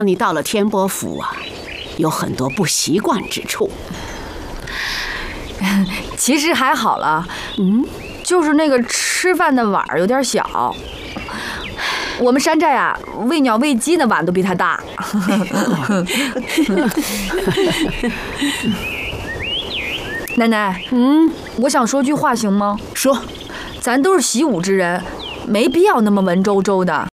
你到了天波府啊，有很多不习惯之处。 其实还好了，就是那个吃饭的碗有点小。我们山寨啊，喂鸟喂鸡的碗都比它大。奶奶，我想说句话行吗？ 说， 咱都是习武之人，没必要那么文绉绉的。